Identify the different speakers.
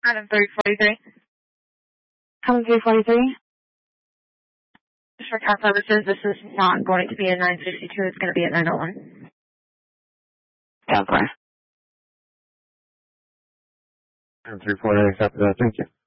Speaker 1: Item 343.
Speaker 2: Item 343.
Speaker 1: Just for car purposes, this is not going to be a 962, it's going to be a 901.
Speaker 2: Okay.
Speaker 3: Item 348, copy that. Thank you.